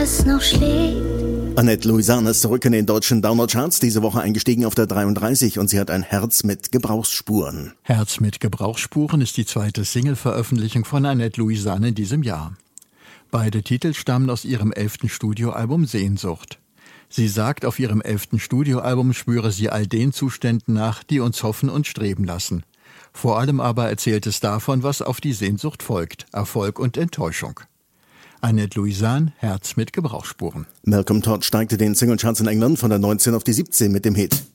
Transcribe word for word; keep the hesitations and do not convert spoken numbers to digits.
es noch schlägt. Annette Louisan ist zurück in den deutschen Downer-Charts, diese Woche eingestiegen auf der dreiunddreißig und sie hat ein Herz mit Gebrauchsspuren. Herz mit Gebrauchsspuren ist die zweite Single-Veröffentlichung von Annette Louisan in diesem Jahr. Beide Titel stammen aus ihrem elften Studioalbum Sehnsucht. Sie sagt, auf ihrem elften Studioalbum spüre sie all den Zuständen nach, die uns hoffen und streben lassen. Vor allem aber erzählt es davon, was auf die Sehnsucht folgt, Erfolg und Enttäuschung. Annette Louisan, Herz mit Gebrauchsspuren. Malcolm Todd steigte den Singlecharts in England von der neunzehn auf die siebzehn mit dem Hit